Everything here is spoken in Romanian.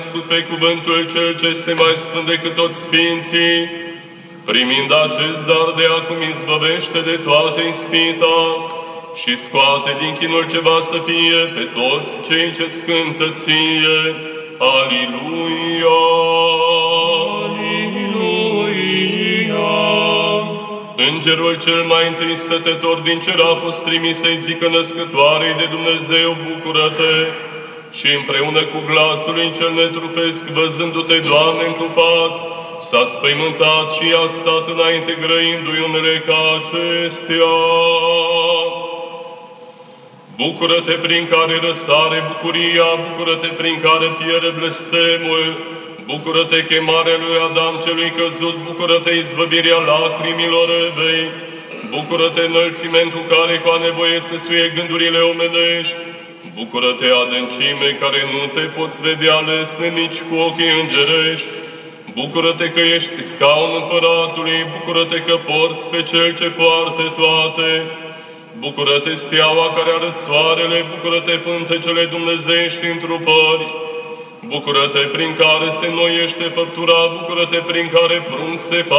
născut pe cuvântul cel ce este mai sfânt decât toți sfinții, primind acest dar de acum izbăvește de toate ispita și scoate din chinul ce va să fie pe toți cei ce-ți cântă ție. Aliluia! Aliluia! Îngerul cel mai întâi stătător din cer a fost trimis să-i zică născătoarei de Dumnezeu, bucură-te! Și împreună cu glasul lui cel netrupesc, văzându-te, Doamne, încrupat, s-a spăimântat și a stat înainte grăindu-i unele ca acestea. Bucură-te prin care răsare bucuria, bucură-te prin care pierde blestemul, bucură-te chemarea lui Adam celui căzut, bucură-te izbăvirea lacrimilor Evei, bucură-te înălțimentul care cu a nevoie să suie gândurile omenești, bucură-te adâncime care nu te poți vedea lesne nici cu ochii îngerești, bucură-te că ești scaun împăratului, bucură-te că porți pe cel ce poartă toate, bucură-te steaua care arăt soarele, bucură-te pântecele dumnezeiești întrupări, bucură-te prin care se înnoiește făptura, bucură-te prin care prunc se